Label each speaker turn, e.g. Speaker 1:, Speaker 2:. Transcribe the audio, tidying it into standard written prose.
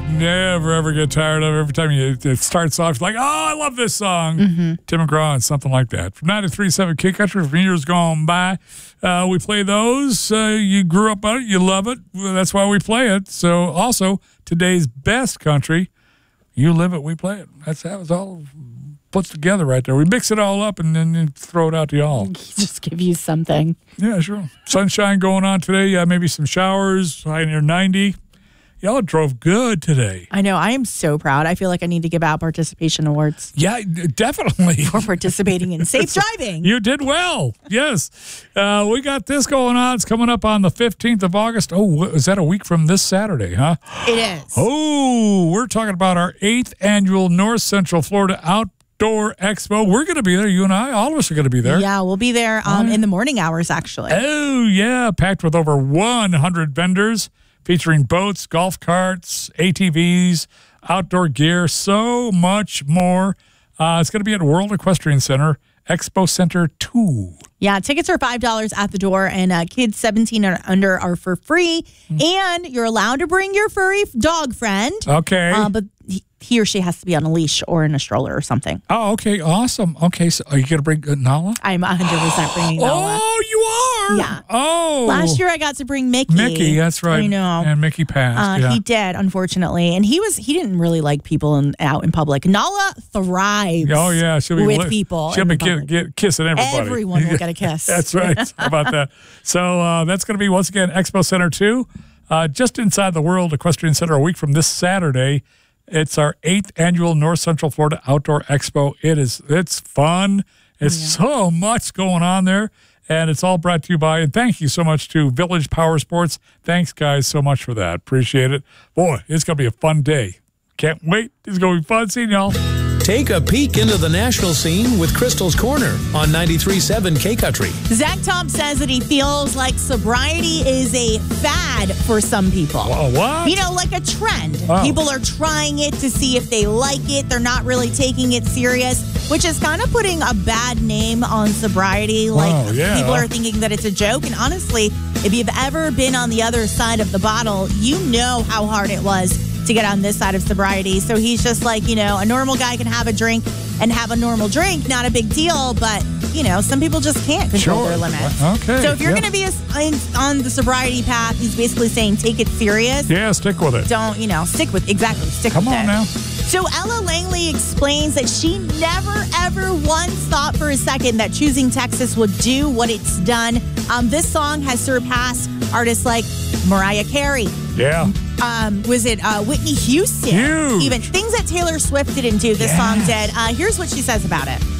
Speaker 1: never, ever get tired of. Every time it starts off, like, oh, I love this song.
Speaker 2: Mm-hmm.
Speaker 1: Tim McGraw and something like that. From 93.7 K Country, from years gone by, we play those. You grew up on it. You love it. Well, that's why we play it. So also, today's best country, you live it, we play it. That's how it's all put together right there. We mix it all up and then throw it out to y'all.
Speaker 2: Just give you something.
Speaker 1: Yeah, sure. Sunshine going on today. Maybe some showers, high near 90. Y'all drove good today.
Speaker 2: I know. I am so proud. I feel like I need to give out participation awards.
Speaker 1: Yeah, definitely.
Speaker 2: For participating in safe driving.
Speaker 1: You did well. Yes. We got this going on. It's coming up on the 15th of August. Oh, is that a week from this Saturday, huh?
Speaker 2: It is.
Speaker 1: Oh, we're talking about our 8th annual North Central Florida Outdoor Expo. We're going to be there. You and I, all of us are going to be there.
Speaker 2: Yeah, we'll be there in the morning hours, actually.
Speaker 1: Oh, yeah. Packed with over 100 vendors, featuring boats, golf carts, ATVs, outdoor gear, so much more. It's going to be at World Equestrian Center, Expo Center 2.
Speaker 2: Yeah, tickets are $5 at the door, and kids 17 and under are for free. And you're allowed to bring your furry dog friend.
Speaker 1: Okay.
Speaker 2: But he or she has to be on a leash or in a stroller or something.
Speaker 1: Oh, okay. Awesome. Okay, so are you going to bring Nala?
Speaker 2: I'm 100% bringing Nala.
Speaker 1: Oh, you are?
Speaker 2: Yeah.
Speaker 1: Oh.
Speaker 2: Last year I got to bring Mickey.
Speaker 1: Mickey, that's right.
Speaker 2: I know.
Speaker 1: And Mickey passed. Yeah.
Speaker 2: He did, unfortunately. And he didn't really like people out in public. Nala thrives
Speaker 1: she'll be
Speaker 2: with people.
Speaker 1: She'll be kissing everybody.
Speaker 2: Everyone will get a kiss.
Speaker 1: That's right. How about that? So that's going to be, once again, Expo Center 2, just inside the World Equestrian Center a week from this Saturday. It's our 8th annual North Central Florida Outdoor Expo. It's fun. It's so much going on there. And it's all brought to you by, and thank you so much to Village Power Sports. Thanks, guys, so much for that. Appreciate it. Boy, it's going to be a fun day. Can't wait. It's going to be fun seeing y'all.
Speaker 3: Take a peek into the national scene with Crystal's Corner on 93.7 K Country.
Speaker 2: Zach Tomp says that he feels like sobriety is a fad for some people.
Speaker 1: What?
Speaker 2: You know, like a trend.
Speaker 1: Oh.
Speaker 2: People are trying it to see if they like it. They're not really taking it serious, which is kind of putting a bad name on sobriety. Like, people are thinking that it's a joke. And honestly, if you've ever been on the other side of the bottle, you know how hard it was to get on this side of sobriety. So he's just like, a normal guy can have a drink and have a normal drink, not a big deal, but some people just can't control their limits.
Speaker 1: Okay.
Speaker 2: So if you're going to be on the sobriety path, he's basically saying take it serious.
Speaker 1: Yeah, stick with it.
Speaker 2: Don't, stick with it.
Speaker 1: Come on now.
Speaker 2: So Ella Langley explains that she never, ever once thought for a second that choosing Texas would do what it's done. This song has surpassed artists like Mariah Carey.
Speaker 1: Yeah.
Speaker 2: Was it Whitney Houston?
Speaker 1: Huge.
Speaker 2: Even things that Taylor Swift didn't do, this song did. Here's what she says about it.